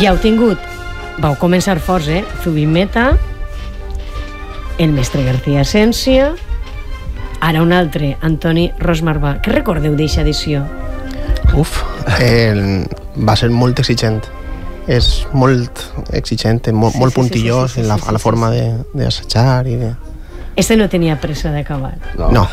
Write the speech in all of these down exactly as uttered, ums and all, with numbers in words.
ja heu tingut, vau començar forts, eh? Zubimeta, el mestre García Asensio, ara un altre, Antoni Rosmarbà. Què recordeu d'eixa edició? Uf, el, va ser molt exigent. És molt exigent, molt, sí, molt puntillós sí, sí, sí, sí, sí, sí, a la forma d'assajar i de... Este no tenia pressa d'acabar. No. no.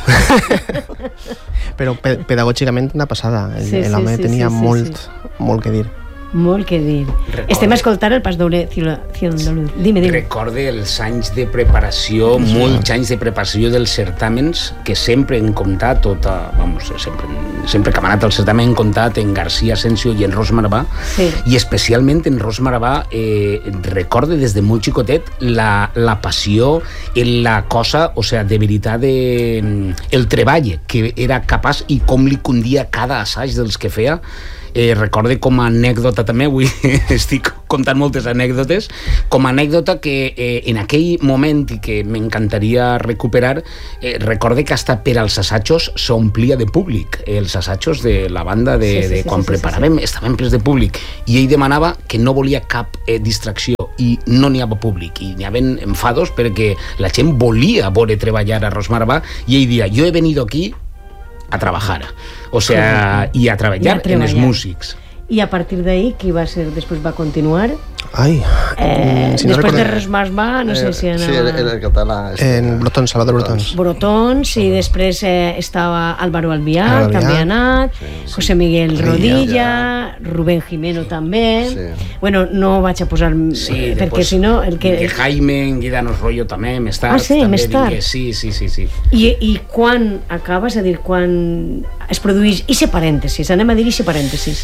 Però pe pedagògicament una passada. Sí, L'home sí, sí, tenia sí, sí, molt, sí. molt que dir. Molt que dir. Recorde... Estem a escoltar el Pas doble Ciudadoluz. Dime, dime. Recorde els anys de preparació, sí. molts anys de preparació dels certàmens, que sempre hem comptat, tota, vamos, sempre, sempre que hem anat al certamen hem comptat en García Asensio i en Rosmarbà, sí. i especialment en Rosmarbà eh, recorde des de molt xicotet la, la passió, la cosa, o sea, de veritat, de, el treball que era capaç i com li condia cada assaig dels que feia. Eh, recorde com a anècdota també, avui estic contant moltes anècdotes, com a anècdota que eh, en aquell moment i que m'encantaria recuperar, eh, recorde que hasta per als assajos s'omplia de públic, els assajos de la banda de, sí, sí, de quan sí, sí, preparàvem sí, sí. estaven plens de públic, i ell demanava que no volia cap eh, distracció i no n'hi havia públic, i n'hi havia enfados perquè la gent volia veure treballar a Rosmarbà, i ell dia, jo he venido aquí a trabajar, o sea, y a treballar en els músics. I a partir d'ahí, qui va ser, després va continuar? Ai, eh, si no després de Rosmarbà, no eh, sé si anava... Sí, el, el català... En Brotons, Salvador Brotons. Brotons, i sí. després eh, estava Álvaro Albiach, Albiach, també ha anat, sí, sí. José Miguel Rodilla, Rubén Jimeno també... Sí. Bueno, no vaig a posar... Sí, perquè si no... El que... que Jaime, en Guidanos Rollo també, més tard. Ah, sí, més tard. Vingue, sí, sí, sí, sí. I, I quan acaba, és a dir, quan es produeix ixe parèntesis, anem a dir ixe parèntesis.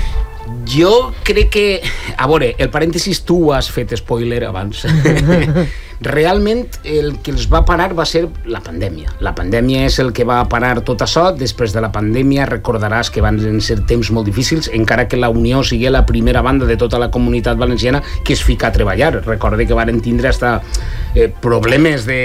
Jo crec que... A veure, el parèntesis tu has fet spoiler abans. Realment el que els va parar va ser la pandèmia. La pandèmia és el que va parar tot això. Després de la pandèmia recordaràs que van ser temps molt difícils, encara que la Unió sigui la primera banda de tota la comunitat valenciana que es fica a treballar. Recorde que varen tindre hasta eh, problemes de...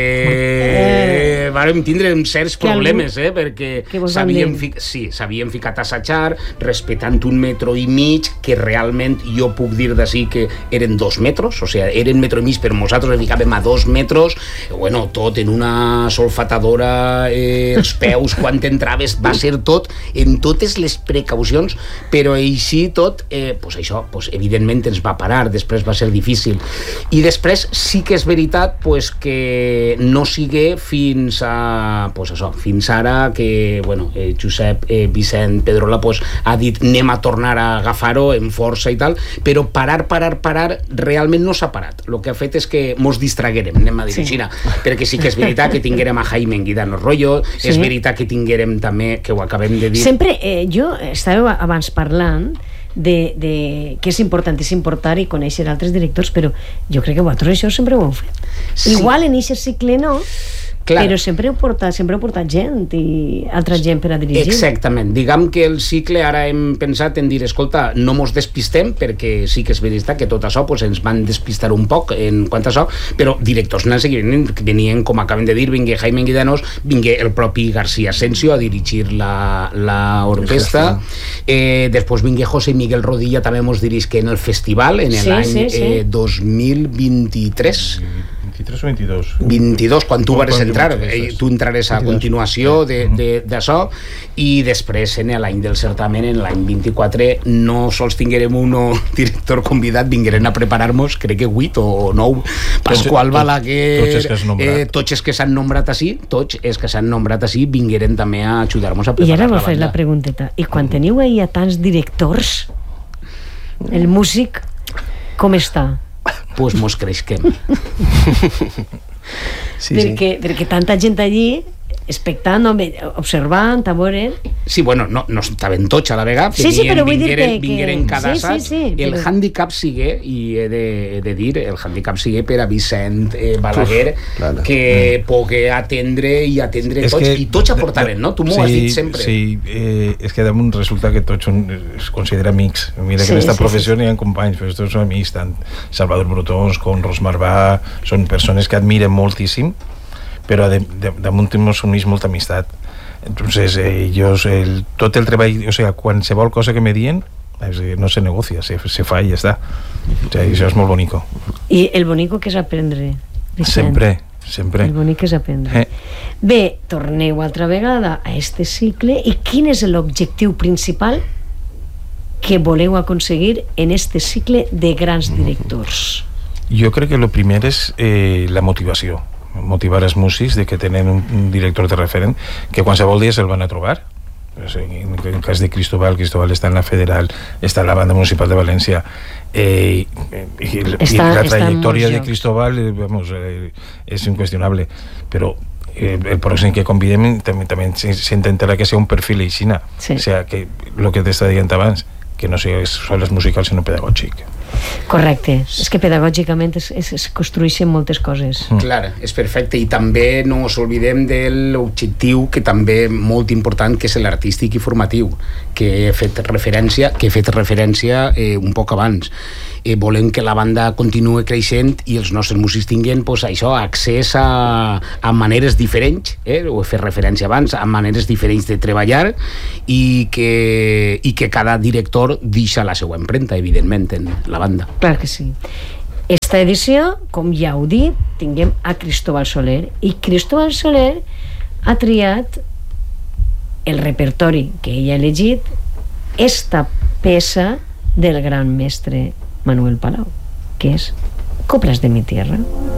Eh, varen tindre certs problemes, eh, perquè s'havien fi... sí, s'havien ficat a assajar respectant un metro i mig, que realment jo puc dir d'ací que eren dos metres, o sigui, eren metro i mig, però nosaltres ficàvem a dos metres, bueno, tot en una solfatadora, eh, els peus quan t'entraves, va ser tot en totes les precaucions, però així tot, eh, pues això, pues, evidentment ens va parar, després va ser difícil, i després sí que és veritat pues, que no sigue fins a, pues això, fins ara que, bueno, eh, Josep eh, Vicent Pedrola pues, ha dit anem a tornar a agafar-ho en força i tal, però parar, parar, parar realment no s'ha parat, el que ha fet és que mos distraguem, anem a dir sí. Xina, perquè sí que és veritat que tinguérem a Jaime en Guidanos Rollo, sí. és veritat que tinguérem també, que ho acabem de dir... Sempre, eh, jo estava abans parlant de, de que és importantíssim portar i conèixer altres directors, però jo crec que vosaltres això sempre ho heu fet. Sí. Igual en aquest cicle no, clar. Però sempre heu portat, sempre heu portat gent i altra gent per a dirigir. Exactament. Diguem que el cicle ara hem pensat en dir, escolta, no mos despistem, perquè sí que és veritat que tot això pues, ens van despistar un poc en quant a això, però directors nans que venien, venien, com acabem de dir, vingué Jaime Guidanos, vingué el propi García Asensio a dirigir la, la orquestra, eh, després vingué José Miguel Rodilla, també mos dirigís que en el festival, en l'any sí, sí, sí. eh, dos mil vint-i-tres. vint-i-tres o vint-i-dos? vint-i-dos, quan tu vas entrar, eh, tu entrares a continuació d'això, i després en l'any del certamen, en l'any vint-i-quatre, no sols tinguérem un director convidat, vingueren a preparar-nos, crec que vuit o nou, Pasqual Balaguer, eh, tots els que s'han nombrat així, tots els que s'han nombrat així, vingueren també a ajudar-nos a preparar la banda. I ara vos fes la pregunteta, i quan teniu ahir a tants directors, el músic com està? Pues mos creixem. Sí, perquè, sí. perquè tanta gent allí expectant, observant, a veure... Sí, bueno, no, no estaven tots a la vegada, sí, sí, però vull dir que... vingueren cada sí, assaig. Sí, sí, el però... handicap sigue, i he de, he de dir, el handicap sigue per a Vicent eh, Balaguer, Uf, claro. que mm. pugui atendre i atendre tots, que, i tots aportaven, no? Tu m'ho sí, has dit sempre. Sí, eh, és que damunt resulta que tots són, es considera amics. Mira sí, que en aquesta sí, professió sí, sí. n'hi ha companys, però tots són amics, tant Salvador Brotons com Rosmarbà, són persones que admiren moltíssim, però damunt ens uneix molta amistat. Entonces, eh, ellos, el, tot el treball, o sea, qualsevol cosa que me dien, no se negocia, se, se fa i ja està. O sigui, això és molt bonico. I el bonico que és aprendre, Vicent. Sempre, sempre. El bonic és aprendre. Eh. Bé, torneu altra vegada a este cicle i quin és l'objectiu principal que voleu aconseguir en este cicle de grans directors? Jo crec que el primer és eh, la motivació. Motivar els músics de que tenen un, un director de referent que qualsevol dia se'l van a trobar. En el cas de Cristóbal, Cristóbal està en la Federal, està en la Banda Municipal de València, eh, i, està, i la trajectòria de Cristóbal eh, vamos, eh, és inqüestionable, però eh, el pròxim que convidem també, també s'intentarà que sigui un perfil aixina, sí. O sigui, que el que t'està dient abans, que no sigui sols musical sinó pedagògic. Correcte, és que pedagògicament es, es, es construeixen moltes coses. Mm. Clar, és perfecte, i també no ens oblidem de l'objectiu que també molt important, que és l'artístic i formatiu, que he fet referència, que he fet referència eh, un poc abans. Eh, volem que la banda continuï creixent i els nostres músics tinguin pues, això, accés a, a maneres diferents, eh? Ho he fet referència abans, a maneres diferents de treballar i que, i que cada director deixa la seva empremta, evidentment, en la banda. Clar que sí. Esta edició, com ja heu dit, tinguem a Cristóbal Soler, i Cristóbal Soler ha triat el repertori que ell ha elegit, esta peça del gran mestre Manuel Palau, que és Coplas de mi tierra.